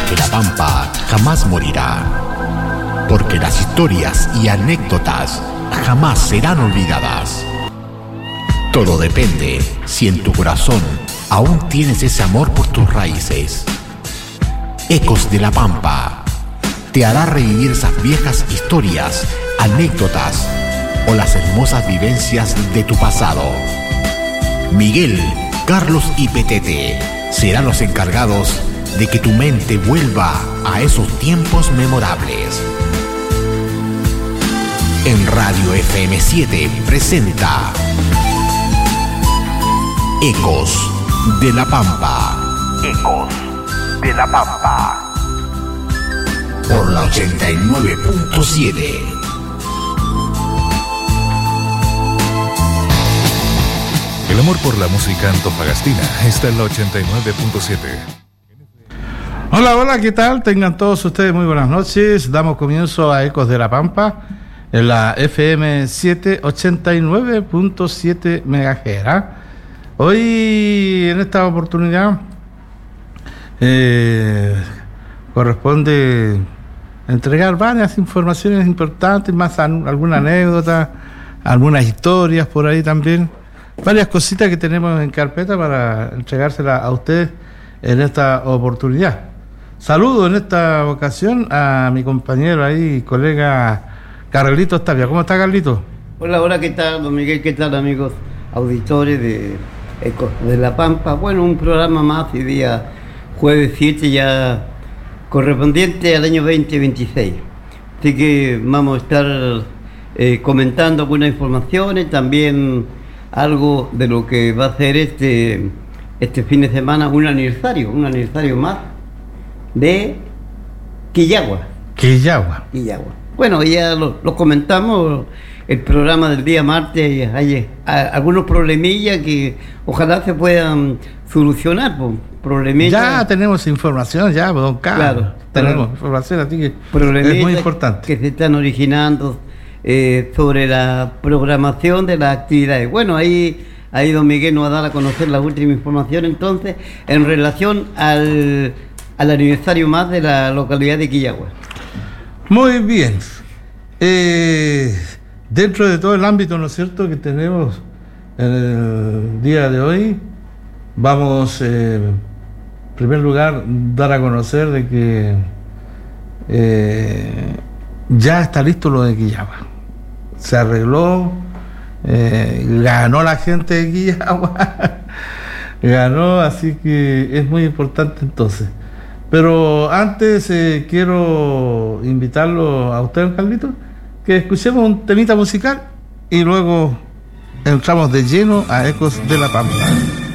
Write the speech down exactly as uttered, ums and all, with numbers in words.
de la Pampa jamás morirá, porque las historias y anécdotas jamás serán olvidadas. Todo depende si en tu corazón aún tienes ese amor por tus raíces. Ecos de la Pampa te hará revivir esas viejas historias, anécdotas o las hermosas vivencias de tu pasado. Miguel, Carlos y Petete serán los encargados de que tu mente vuelva a esos tiempos memorables. En Radio F M siete presenta Ecos de la Pampa. Ecos de la Pampa. Por la ochenta y nueve punto siete. El amor por la música antofagastina está en la ochenta y nueve punto siete. Hola, hola, ¿qué tal? Tengan todos ustedes muy buenas noches. Damos comienzo a Ecos de la Pampa en la F M siete, ochenta y nueve punto siete megahertz. Hoy, en esta oportunidad, eh, corresponde entregar varias informaciones importantes, más an- alguna anécdota, algunas historias por ahí también. Varias cositas que tenemos en carpeta para entregárselas a ustedes en esta oportunidad. Saludo en esta ocasión a mi compañero ahí, colega Carlitos Tapia. ¿Cómo está, Carlitos? Hola, hola, ¿qué tal, don Miguel? ¿Qué tal, amigos auditores de Ecos de la Pampa? Bueno, un programa más hoy día, jueves siete, ya correspondiente al año veinte veintiséis. Así que vamos a estar eh, comentando algunas informaciones, también algo de lo que va a ser este, este fin de semana, un aniversario, un aniversario más de Quillagua. Quillagua. Quillagua. Bueno, ya lo, lo comentamos, el programa del día martes, hay a, algunos problemillas que ojalá se puedan solucionar, pues, problemillas. Ya tenemos información, ya, don Carlos. Claro, tenemos pero, información, así que es muy importante. Que se están originando Eh, sobre la programación de las actividades. Bueno, ahí, ahí don Miguel nos va a dar a conocer la última información entonces en relación al, al aniversario más de la localidad de Quillagua. Muy bien. Eh, dentro de todo el ámbito, ¿no es cierto?, que tenemos en el día de hoy, vamos eh, en primer lugar dar a conocer de que eh, ya está listo lo de Quillagua. Se arregló, eh, ganó la gente de Quillagua, ganó, así que es muy importante entonces. Pero antes eh, quiero invitarlo a usted, Carlito, que escuchemos un temita musical y luego entramos de lleno a Ecos de la Pampa.